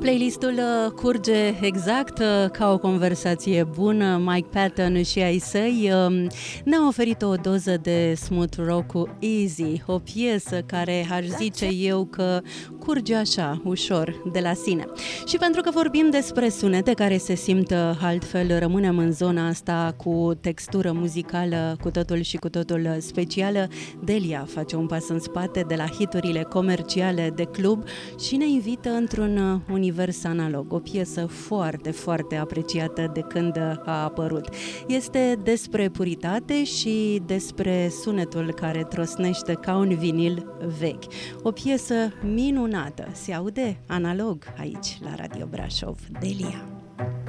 Playlistul curge exact ca o conversație bună. Mike Patton și ai săi ne-au oferit o doză de smooth rock cu Easy, o piesă care aș zice eu că curge așa, ușor, de la sine. Și pentru că vorbim despre sunete care se simt altfel, rămânem în zona asta cu textură muzicală cu totul și cu totul specială. Delia face un pas în spate de la hiturile comerciale de club și ne invită într-un univers analog, o piesă foarte, foarte apreciată de când a apărut. Este despre puritate și despre sunetul care trosnește ca un vinil vechi. O piesă minunată, se aude analog aici la Radio Brașov. Delia.